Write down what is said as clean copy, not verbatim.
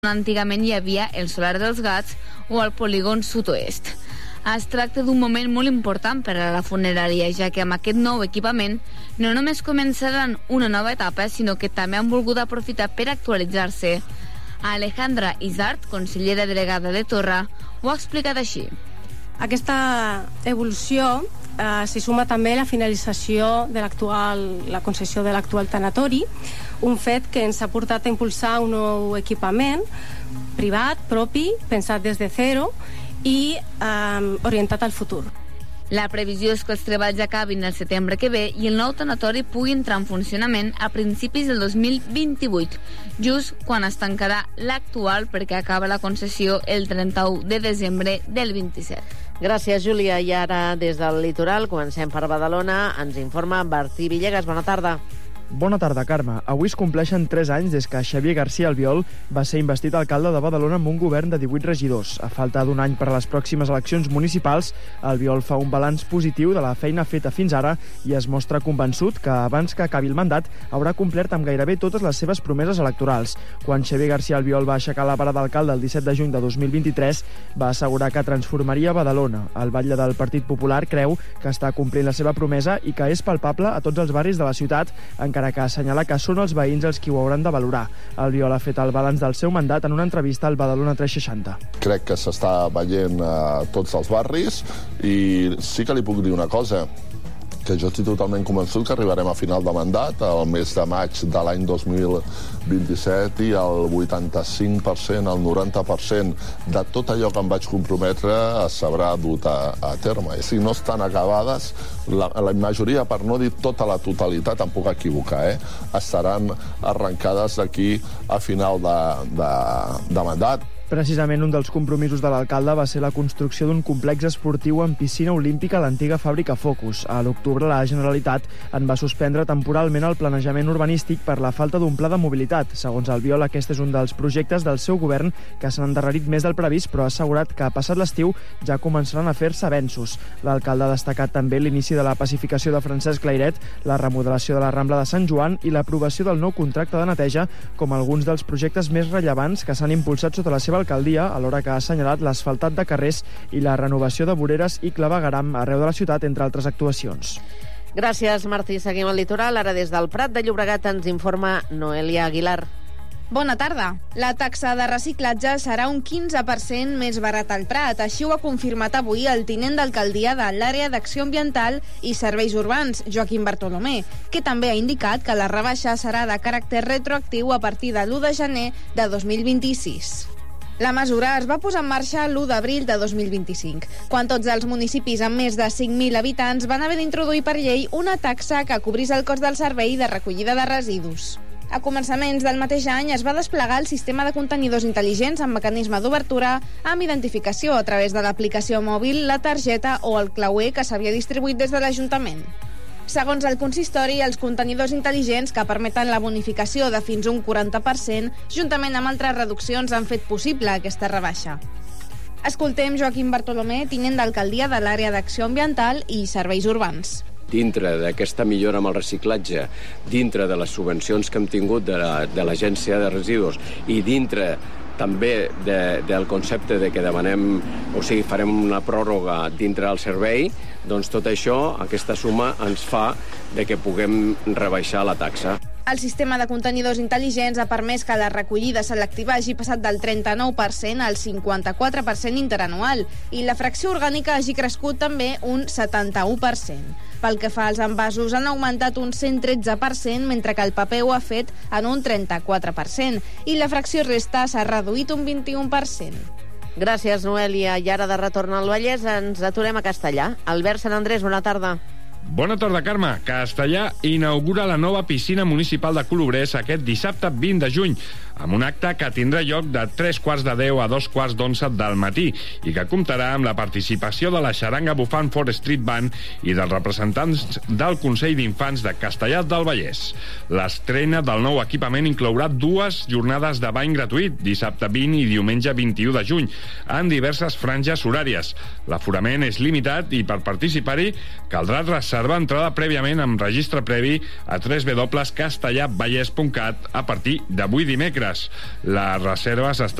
antigament hi havia el Solar dels Gats o el polígon sud-oest. Es tracta d'un moment molt important per a la funerària, ja que amb aquest nou equipament no només començaran una nova etapa, sinó que també han volgut aprofitar per actualitzar-se. Alejandra Isart, consellera delegada de Torra, ho ha explicat així. Aquesta evolució s'hi suma també la finalització de la concessió de l'actual tanatori, un fet que ens ha portat a impulsar un nou equipament privat, propi, pensat des de zero i orientat al futur. La previsió és que els treballs acabin el setembre que ve i el nou tanatori pugui entrar en funcionament a principis del 2028, just quan es tancarà l'actual perquè acaba la concessió el 31 de desembre del 27. Gràcies, Júlia. I ara, des del litoral, comencem per Badalona. Ens informa Martí Villegas. Bona tarda. Bona tarda, Carme. Avui es compleixen 3 anys des que Xavier García Albiol va ser investit alcalde de Badalona amb un govern de 18 regidors. A falta d'un any per a les pròximes eleccions municipals, Albiol fa un balanç positiu de la feina feta fins ara i es mostra convençut que abans que acabi el mandat haurà complert amb gairebé totes les seves promeses electorals. Quan Xavier García Albiol va aixecar la vara d'alcalde el 17 de juny de 2023, va assegurar que transformaria Badalona. El batlle del Partit Popular creu que està complint la seva promesa i que és palpable a tots els barris de la ciutat, encara que assenyala que són els veïns els qui ho hauran de valorar. Albiol ha fet el balanç del seu mandat en una entrevista al Badalona 360. Crec que s'està veient a tots els barris i sí que li puc dir una cosa, que jo estic totalment convençut que arribarem a final de mandat, al mes de maig de l'any 2027, i el 85%, el 90% de tot allò que em vaig comprometre s'haurà dut a terme. I si no estan acabades, la majoria, per no dir tota la totalitat, em puc equivocar, estaran arrencades d'aquí a final de mandat. Precisament un dels compromisos de l'alcalde va ser la construcció d'un complex esportiu amb piscina olímpica a l'antiga fàbrica Focus. A l'octubre la Generalitat en va suspendre temporalment el planejament urbanístic per la falta d'un pla de mobilitat. Segons Albiol, aquest és un dels projectes del seu govern que s'han endarrerit més del previst, però ha assegurat que passat l'estiu ja començaran a fer-se avenços. L'alcalde ha destacat també l'inici de la pacificació de Francesc Layret, la remodelació de la Rambla de Sant Joan i l'aprovació del nou contracte de neteja com alguns dels projectes més rellevants que s'han impulsat sota la seva alcaldia, alhora que ha assenyalat l'asfaltat de carrers i la renovació de voreres i clavegueram arreu de la ciutat, entre altres actuacions. Gràcies, Martí. Seguim al litoral. Ara des del Prat de Llobregat ens informa Noelia Aguilar. Bona tarda. La taxa de reciclatge serà un 15% més barat al Prat. Així ho ha confirmat avui el tinent d'alcaldia de l'àrea d'Acció Ambiental i Serveis Urbans, Joaquim Bartolomé, que també ha indicat que la rebaixa serà de caràcter retroactiu a partir de l'1 de gener de 2026. La mesura es va posar en marxa l'1 d'abril de 2025, quan tots els municipis amb més de 5.000 habitants van haver d'introduir per llei una taxa que cobrís el cost del servei de recollida de residus. A començaments del mateix any es va desplegar el sistema de contenidors intel·ligents amb mecanisme d'obertura amb identificació a través de l'aplicació mòbil, la targeta o el clauer que s'havia distribuït des de l'Ajuntament. Segons el consistori, els contenidors intel·ligents que permeten la bonificació de fins un 40%, juntament amb altres reduccions, han fet possible aquesta rebaixa. Escoltem Joaquim Bartolomé, tinent d'alcaldia de l'àrea d'Acció Ambiental i Serveis Urbans. Dintre d'aquesta millora amb el reciclatge, dintre de les subvencions que hem tingut de l'Agència de Residus i dintre també del concepte de que demanem, o sigui, farem una pròrroga dintre del servei, doncs tot això, aquesta suma, ens fa de que puguem rebaixar la taxa. El sistema de contenidors intel·ligents ha permès que la recollida selectiva hagi passat del 39% al 54% interanual i la fracció orgànica hagi crescut també un 71%. Pel que fa als envasos, han augmentat un 113%, mentre que el paper ho ha fet en un 34%, i la fracció resta s'ha reduït un 21%. Gràcies, Noelia. I ara, de retorn al Vallès, ens aturem a Castellà. Albert Sant Andrés, bona tarda. Bona tarda, Carme. Castellà inaugura la nova piscina municipal de Colobrers aquest dissabte 20 de juny, amb un acte que tindrà lloc de 3:15 a 2:15 del matí i que comptarà amb la participació de la xaranga bufant Fort Street Band i dels representants del Consell d'Infants de Castellar del Vallès. L'estrena del nou equipament inclourà 2 jornades de bany gratuït, dissabte 20 i diumenge 21 de juny, en diverses franges horàries. L'aforament és limitat i per participar-hi caldrà reservar entrada prèviament amb registre previ a www.castellarvallès.cat a partir d'avui dimecres. Les reserves estan